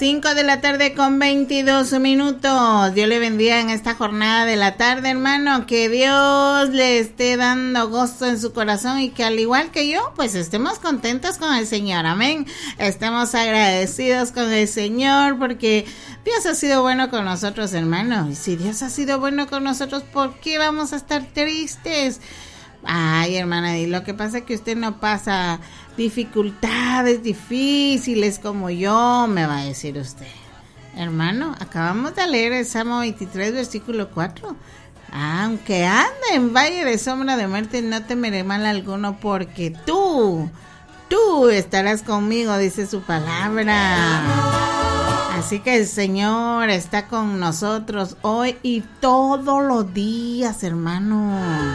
5:22 p.m. Dios le bendiga en esta jornada de la tarde, hermano. Que Dios le esté dando gozo en su corazón y que al igual que yo, pues estemos contentos con el Señor. Amén. Estemos agradecidos con el Señor porque Dios ha sido bueno con nosotros, hermano. Y si Dios ha sido bueno con nosotros, ¿por qué vamos a estar tristes? Ay, hermana, y lo que pasa es que usted no pasa dificultades difíciles como yo, me va a decir usted. Hermano, acabamos de leer el Salmo 23, versículo 4. Aunque ande en valle de sombra de muerte, no temeré mal alguno, porque tú estarás conmigo, dice su palabra. Así que el Señor está con nosotros hoy y todos los días, hermano.